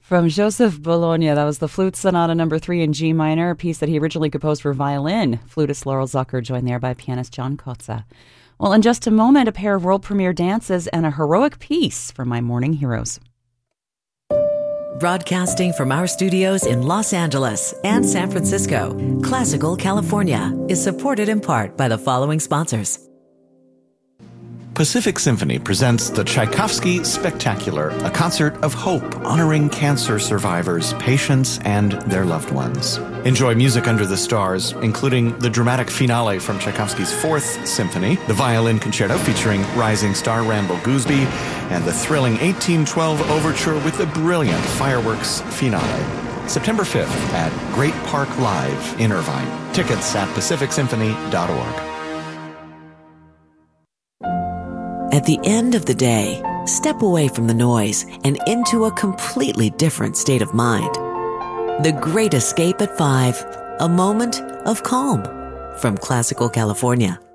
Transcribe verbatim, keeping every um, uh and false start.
From Joseph Bologna, that was the Flute Sonata number three in G minor, a piece that he originally composed for violin. Flutist Laurel Zucker, joined there by pianist John Kotza. Well, in just a moment, a pair of world premiere dances and a heroic piece from my morning heroes. Broadcasting from our studios in Los Angeles and San Francisco, Classical California is supported in part by the following sponsors. Pacific Symphony presents the Tchaikovsky Spectacular, a concert of hope honoring cancer survivors, patients, and their loved ones. Enjoy music under the stars, including the dramatic finale from Tchaikovsky's Fourth Symphony, the violin concerto featuring rising star Randall Gooseby, and the thrilling eighteen twelve overture with the brilliant fireworks finale. September fifth at Great Park Live in Irvine. Tickets at pacific symphony dot org. At the end of the day, step away from the noise and into a completely different state of mind. The Great Escape at five, a moment of calm from Classical California.